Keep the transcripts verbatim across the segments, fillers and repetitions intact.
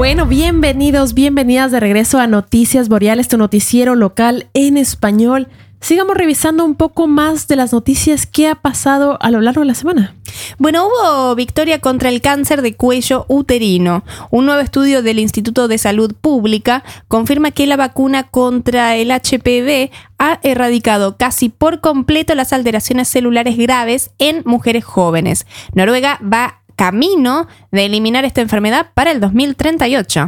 Bueno, bienvenidos, bienvenidas de regreso a Noticias Boreales, tu noticiero local en español. Sigamos revisando un poco más de las noticias que ha pasado a lo largo de la semana. Bueno, hubo victoria contra el cáncer de cuello uterino. Un nuevo estudio del Instituto de Salud Pública confirma que la vacuna contra el H P V ha erradicado casi por completo las alteraciones celulares graves en mujeres jóvenes. Noruega va camino de eliminar esta enfermedad para el dos mil treinta y ocho.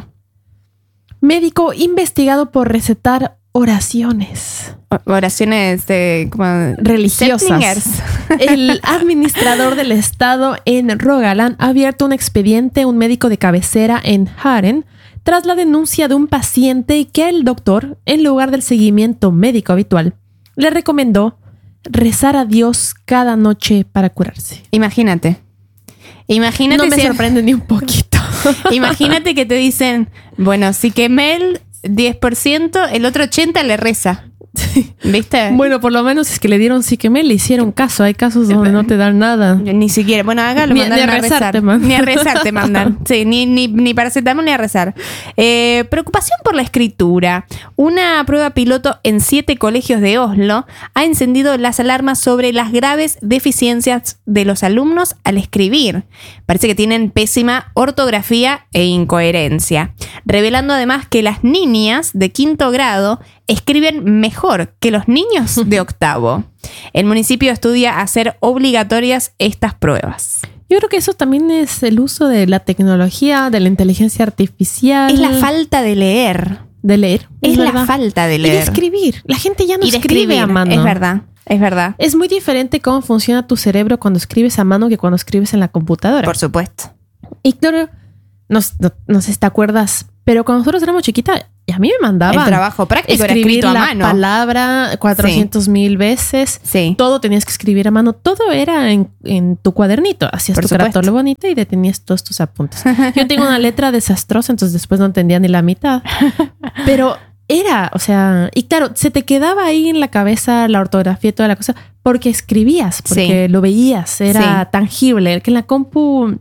Médico investigado por recetar oraciones. Oraciones de, como religiosas. El administrador del estado en Rogaland ha abierto un expediente, un médico de cabecera en Haren, tras la denuncia de un paciente que el doctor, en lugar del seguimiento médico habitual, le recomendó rezar a Dios cada noche para curarse. Imagínate. Imagínate. No me si sorprende ni un poquito. Imagínate que te dicen, bueno, si que Mel diez por ciento, el otro ochenta por ciento le reza. ¿Viste? Bueno, por lo menos es que le dieron sí que me le hicieron caso. Hay casos donde no te dan nada. Ni siquiera. Bueno, hágalo, ni, mandan ni a, a rezar. rezar. Te mandan. Ni a rezar te mandan. Sí, ni, ni, ni paracetamol ni a rezar. Eh, preocupación por la escritura. Una prueba piloto en siete colegios de Oslo ha encendido las alarmas sobre las graves deficiencias de los alumnos al escribir. Parece que tienen pésima ortografía e incoherencia. Revelando además que las niñas de quinto grado escriben mejor que los niños de octavo. El municipio estudia hacer obligatorias estas pruebas. Yo creo que eso también es el uso de la tecnología, de la inteligencia artificial. Es la falta de leer. De leer. Es, es la verdad. falta de leer. Y de escribir. La gente ya no y de escribe escribir. a mano. Es verdad, es verdad. Es muy diferente cómo funciona tu cerebro cuando escribes a mano que cuando escribes en la computadora. Por supuesto. Y claro, no, no, no sé si te acuerdas, pero cuando nosotros éramos chiquitas, y a mí me mandaban el trabajo práctico era escribir escrito a la mano. palabra cuatrocientos mil veces. Sí. Todo tenías que escribir a mano. Todo era en, en tu cuadernito. Hacías Por tu supuesto. carátula bonita y detenías todos tus apuntes. Yo tengo una letra desastrosa, entonces después no entendía ni la mitad. Pero era, o sea... Y claro, se te quedaba ahí en la cabeza la ortografía y toda la cosa porque escribías, porque Sí. lo veías. Era Sí. tangible. Que en la compu...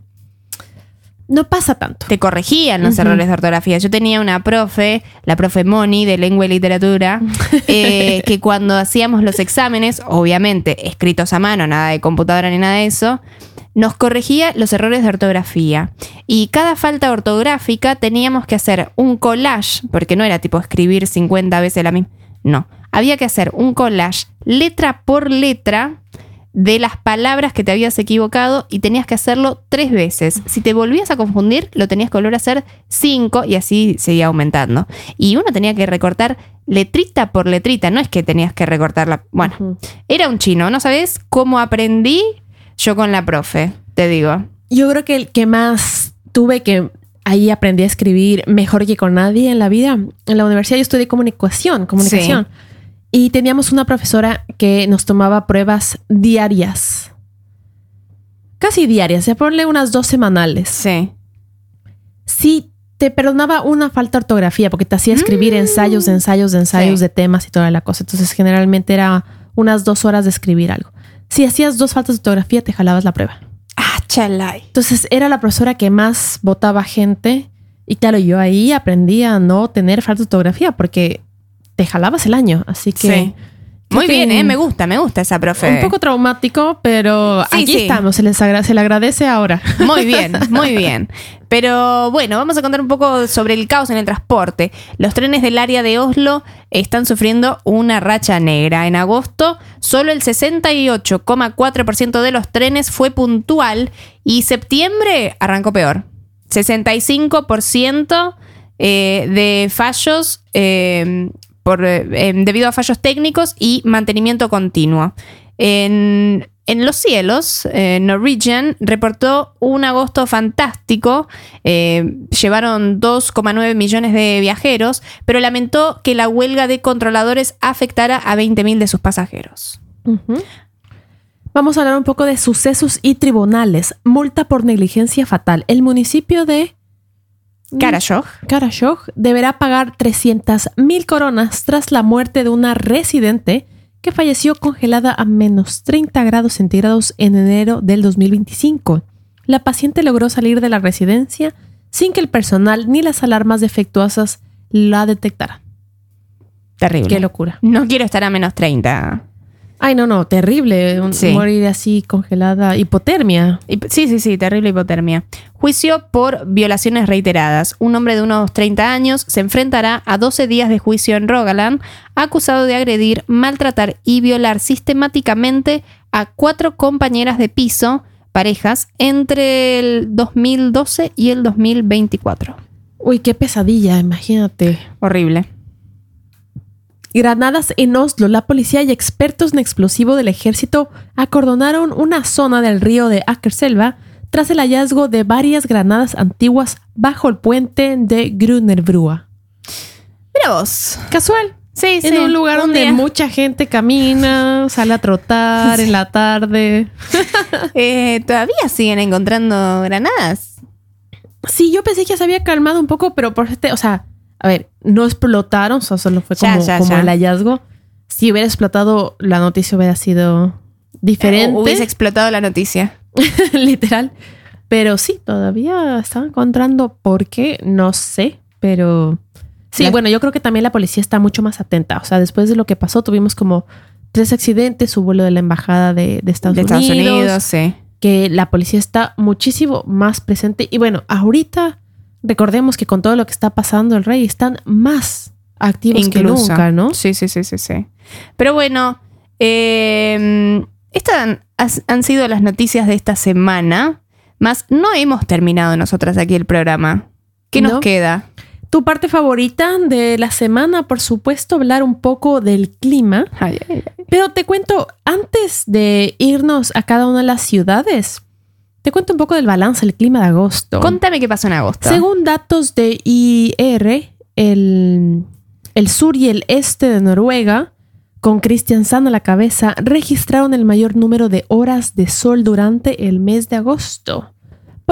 No pasa tanto. Te corregían los Uh-huh. errores de ortografía. Yo tenía una profe, la profe Moni de Lengua y Literatura, eh, que cuando hacíamos los exámenes, obviamente escritos a mano, nada de computadora ni nada de eso, nos corregía los errores de ortografía. Y cada falta ortográfica teníamos que hacer un collage, porque no era tipo escribir cincuenta veces la misma. No, había que hacer un collage letra por letra de las palabras que te habías equivocado y tenías que hacerlo tres veces. Si te volvías a confundir, lo tenías que volver a hacer cinco y así seguía aumentando. Y uno tenía que recortar letrita por letrita, no es que tenías que recortarla. Bueno, Uh-huh. era un chino, ¿no sabes cómo aprendí yo con la profe? Te digo. Yo creo que el que más tuve que... Ahí aprendí a escribir mejor que con nadie en la vida. En la universidad yo estudié comunicación, comunicación. Sí. Y teníamos una profesora que nos tomaba pruebas diarias. Casi diarias. Se ponle unas dos semanales. Sí. Sí, te perdonaba una falta de ortografía porque te hacía escribir mm. ensayos, ensayos, ensayos sí. de temas y toda la cosa. Entonces generalmente era unas dos horas de escribir algo. Si hacías dos faltas de ortografía, te jalabas la prueba. Ah, chalai. Entonces era la profesora que más votaba gente. Y claro, yo ahí aprendí a no tener falta de ortografía porque te jalabas el año. Así que... Sí. Muy bien, ¿eh? Me gusta, me gusta esa profe. Un poco traumático, pero sí, aquí sí. estamos. Se, les agra- se le agradece ahora. Muy bien, muy bien. Pero bueno, vamos a contar un poco sobre el caos en el transporte. Los trenes del área de Oslo están sufriendo una racha negra. En agosto, solo el sesenta y ocho coma cuatro por ciento de los trenes fue puntual y septiembre arrancó peor. sesenta y cinco por ciento eh, de fallos... Eh, Por, eh, debido a fallos técnicos y mantenimiento continuo. En, en los cielos, eh, Norwegian reportó un agosto fantástico. Eh, llevaron dos coma nueve millones de viajeros, pero lamentó que la huelga de controladores afectara a veinte mil de sus pasajeros. Uh-huh. Vamos a hablar un poco de sucesos y tribunales. Multa por negligencia fatal. El municipio de... Karasjok. Karasjok deberá pagar trescientas mil coronas tras la muerte de una residente que falleció congelada a menos treinta grados centígrados en enero del dos mil veinticinco. La paciente logró salir de la residencia sin que el personal ni las alarmas defectuosas la detectaran. Terrible. Qué locura. No quiero estar a menos treinta. Ay, no, no, terrible. Un- Sí. Morir así congelada. Hipotermia. Hip- Sí, sí, sí, terrible hipotermia. Juicio por violaciones reiteradas. Un hombre de unos treinta años se enfrentará a doce días de juicio en Rogaland, acusado de agredir, maltratar y violar sistemáticamente a cuatro compañeras de piso, parejas, entre el dos mil doce y el dos mil veinticuatro. Uy, qué pesadilla, imagínate. Horrible. Granadas en Oslo. La policía y expertos en explosivo del ejército acordonaron una zona del río de Akerselva tras el hallazgo de varias granadas antiguas bajo el puente de Grünerbrua. Mira vos. Casual. Sí, sí. En un lugar un donde día. mucha gente camina, sale a trotar en la tarde. Eh, ¿Todavía siguen encontrando granadas? Sí, yo pensé que ya se había calmado un poco, pero por este, o sea, a ver, no explotaron, o sea, solo fue Ya, como, ya, como ya. el hallazgo. Si hubiera explotado, la noticia hubiera sido diferente. Eh, hubiese explotado la noticia. Literal. Pero sí, todavía estaba encontrando por qué, no sé, pero sí, La- bueno, yo creo que también la policía está mucho más atenta. O sea, después de lo que pasó, tuvimos como tres accidentes, hubo lo de la embajada de, de Estados, De Estados Unidos, Unidos, sí. que la policía está muchísimo más presente. Y bueno, ahorita recordemos que con todo lo que está pasando el rey están más activos que Incluso. nunca, ¿no? Sí, sí, sí, sí, sí. Pero bueno, eh, estas han, has- han sido las noticias de esta semana, más no hemos terminado nosotras aquí el programa. ¿Qué nos No. queda? Tu parte favorita de la semana, por supuesto, hablar un poco del clima. Ay, ay, ay. Pero te cuento, antes de irnos a cada una de las ciudades, te cuento un poco del balance del clima de agosto. Contame qué pasó en agosto. Según datos de I R, el, el sur y el este de Noruega, con Kristiansand a la cabeza, registraron el mayor número de horas de sol durante el mes de agosto.